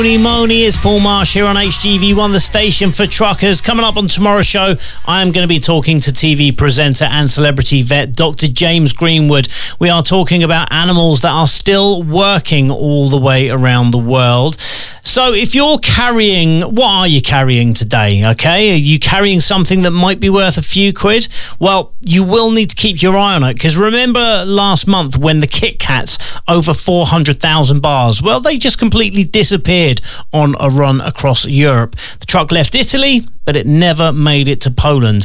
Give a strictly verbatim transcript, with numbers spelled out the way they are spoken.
Moni Moni, is Paul Marsh here on H G V one, the station for truckers. Coming up on tomorrow's show, I am going to be talking to T V presenter and celebrity vet Doctor James Greenwood. We are talking about animals that are still working all the way around the world. So if you're carrying, what are you carrying today, okay? Are you carrying something that might be worth a few quid? Well, you will need to keep your eye on it, because remember last month when the Kit Kats, over four hundred thousand bars, well, they just completely disappeared on a run across Europe. The truck left Italy, but it never made it to Poland.